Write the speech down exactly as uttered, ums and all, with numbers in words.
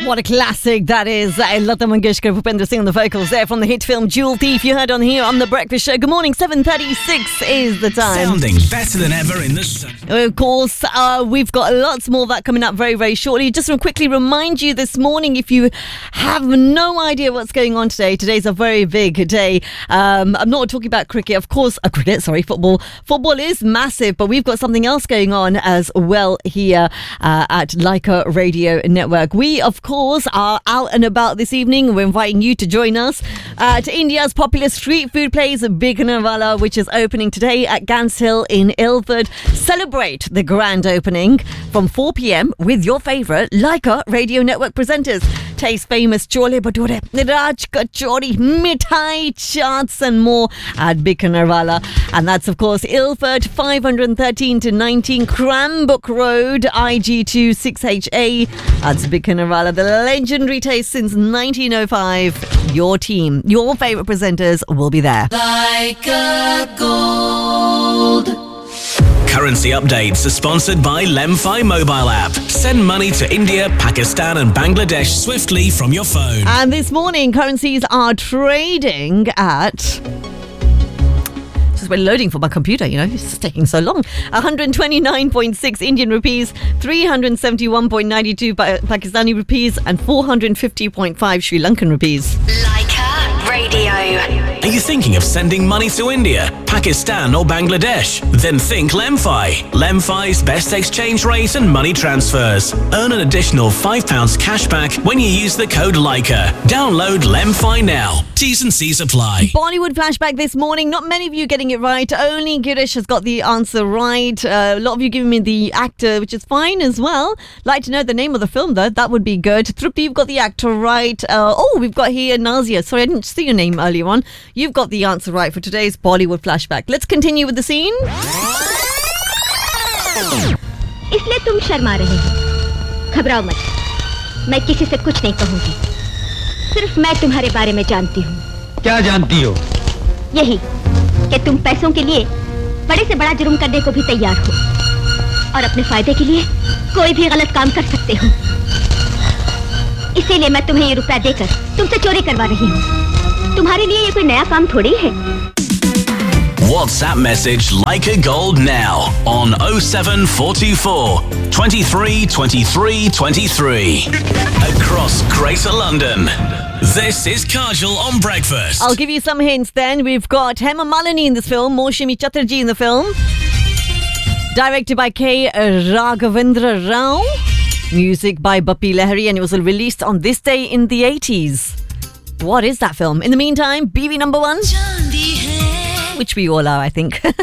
What a classic that is. Uh, Lata Mangeshkar, Bhupendra Singh on the vocals there from the hit film Jewel Thief. You heard on here on The Breakfast Show. Good morning, seven thirty-six is the time. Sounding better than ever in the sun. Of course, uh, we've got lots more of that coming up very, very shortly. Just to quickly remind you this morning, if you have no idea what's going on today, today's a very big day. Um, I'm not talking about cricket, of course, uh, cricket, sorry, football. Football is massive, but we've got something else going on as well here uh, at Leica Radio Network. We, of course, are out and about this evening. We're inviting you to join us at India's popular street food place, Bikanerwala, which is opening today at Gants Hill in Ilford. Celebrate the grand opening from four p.m. with your favourite Leica Radio Network presenters. Taste famous chole bhature, Raj kachori, mithai, chaats and more at Bikanerwala. And that's, of course, Ilford, five thirteen to nineteen Cranbrook Road, I G two six H A. That's Bikanerwala. The legendary taste since nineteen oh five. Your team, your favourite presenters will be there. Like a gold. Currency updates are sponsored by Lemfi mobile app. Send money to India, Pakistan and Bangladesh swiftly from your phone. And this morning, currencies are trading at... Just been loading for my computer, you know, it's just taking so long. one twenty-nine point six Indian rupees, three seventy-one point nine two pa- Pakistani rupees and four fifty point five Sri Lankan rupees. Leica Radio. Are you thinking of sending money to India, Pakistan or Bangladesh? Then think Lemfi. Lemfi's best exchange rate and money transfers. Earn an additional five pounds cash back when you use the code Leica. Download Lemfi now. T's and C's apply. Bollywood flashback this morning. Not many of you getting it right. Only Girish has got the answer right. Uh, a lot of you giving me the actor, which is fine as well. Like to know the name of the film, though. That would be good. Trupti, you've got the actor right. Uh, oh, we've got here Nazia. Sorry, I didn't see your name earlier on. You've got the answer right for today's Bollywood flashback. Let's continue with the scene. इसलिए तुम शर्मा रहे हो। घबराओ मत, मैं किसी से कुछ नहीं कहूंगी। सिर्फ मैं तुम्हारे बारे में जानती हूँ। क्या जानती हो? यही कि तुम पैसों के लिए बड़े से बड़ा जुर्म करने को भी तैयार हो और अपने फायदे के लिए कोई भी गलत काम कर सकते हो। इसीलिए मैं तुम्हें ये रुपया देकर तुमसे चोरी करवा रही हूँ। तुम्हारे लिए ये कोई नया काम थोड़ी है। WhatsApp message Leica Gold now on oh seven four two four, twenty-three twenty-three twenty-three. Across Greater London. This is Kajal on Breakfast. I'll give you some hints then. We've got Hema Malini in this film, Moshimi Chatterjee in the film. Directed by K. Raghavendra Rao. Music by Bappi Lahiri, and it was released on this day in the eighties. What is that film? In the meantime, B B number one, which we all are, I think.